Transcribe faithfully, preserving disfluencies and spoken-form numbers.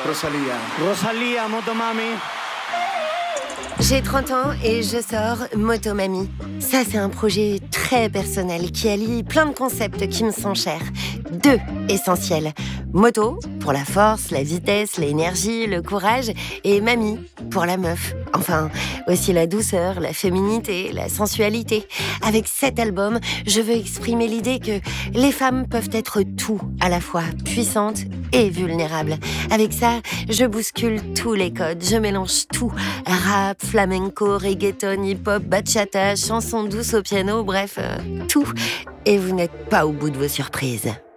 Rosalía. Rosalía, Motomami. J'ai trente ans et je sors Motomami. Ça, c'est un projet très personnel qui allie plein de concepts qui me sont chers. Deux essentiels. Moto, pour la force, la vitesse, l'énergie, le courage. Et mamie, pour la meuf. Enfin, aussi la douceur, la féminité, la sensualité. Avec cet album, je veux exprimer l'idée que les femmes peuvent être tout à la fois, puissantes et vulnérables. Avec ça, je bouscule tous les codes, je mélange tout. Rap, flamenco, reggaeton, hip-hop, bachata, chansons douces au piano, bref, euh, tout. Et vous n'êtes pas au bout de vos surprises.